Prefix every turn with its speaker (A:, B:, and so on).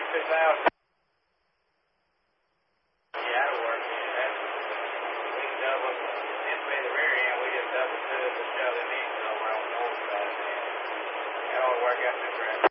A: 2,000. Yeah, that'll work. Yeah, we can double. This way the rear end, we just double to it to shove them in over on the north side. That'll work out too bad.